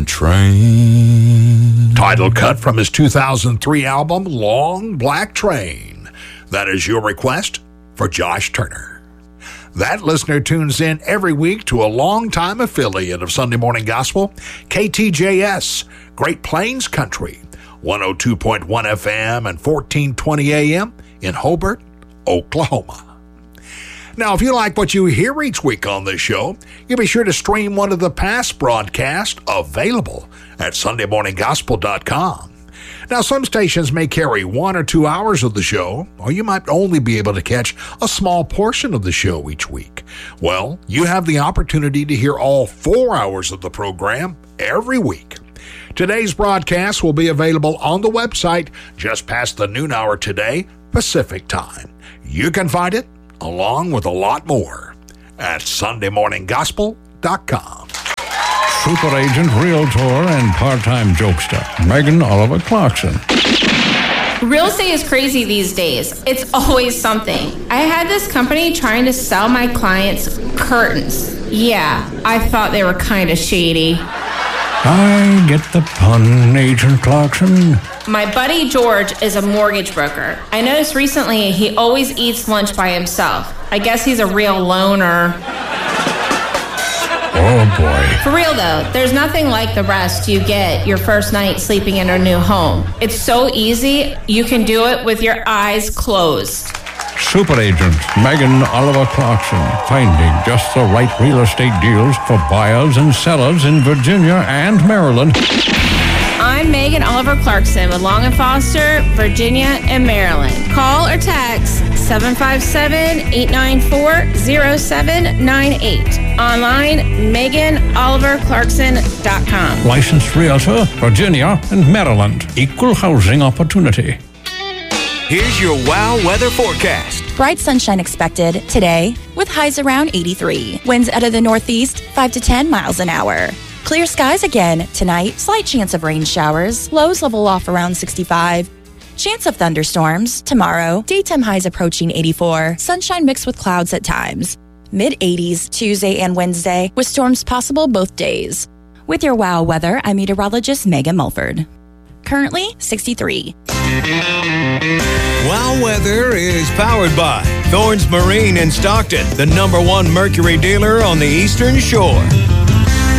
Train. Title cut from his 2003 album, Long Black Train. That is your request for Josh Turner. That listener tunes in every week to a longtime affiliate of Sunday Morning Gospel, KTJS, Great Plains Country, 102.1 FM and 1420 AM in Hobart, Oklahoma. Now, if you like what you hear each week on this show, you'll be sure to stream one of the past broadcasts available at SundayMorningGospel.com. Now, some stations may carry 1 or 2 hours of the show, or you might only be able to catch a small portion of the show each week. Well, you have the opportunity to hear all 4 hours of the program every week. Today's broadcast will be available on the website just past the noon hour today, Pacific Time. You can find it, along with a lot more, at SundayMorningGospel.com. Super agent, realtor, and part-time jokester, Megan Oliver Clarkson. Real estate is crazy these days. It's always something. I had this company trying to sell my clients curtains. Yeah, I thought they were kind of shady. I get the pun, Agent Clarkson. My buddy George is a mortgage broker. I noticed recently he always eats lunch by himself. I guess he's a real loner. Oh, boy. For real, though, there's nothing like the rest you get your first night sleeping in a new home. It's so easy, you can do it with your eyes closed. Super agent, Megan Oliver Clarkson, finding just the right real estate deals for buyers and sellers in Virginia and Maryland. I'm Megan Oliver Clarkson with Long & Foster, Virginia and Maryland. Call or text 757-894-0798. Online, MeganOliverClarkson.com. Licensed realtor, Virginia and Maryland. Equal housing opportunity. Here's your WOW weather forecast. Bright sunshine expected today with highs around 83. Winds out of the northeast 5 to 10 miles an hour. Clear skies again tonight. Slight chance of rain showers. Lows level off around 65. Chance of thunderstorms tomorrow. Daytime highs approaching 84. Sunshine mixed with clouds at times. Mid-80s Tuesday and Wednesday with storms possible both days. With your WOW weather, I'm meteorologist Megan Mulford. Currently 63. WOW weather is powered by Thorns Marine in Stockton, the #1 Mercury dealer on the Eastern Shore.